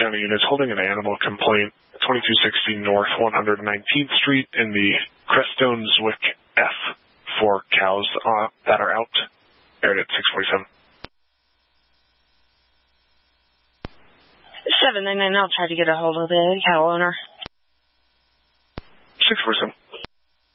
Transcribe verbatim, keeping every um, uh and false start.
County units holding an animal complaint, twenty-two sixty North one hundred nineteenth Street in the Crestone Zwick F for cows uh, that are out. Aired at six forty-seven. seven nine nine, I'll try to get a hold of the cow owner. six forty-seven.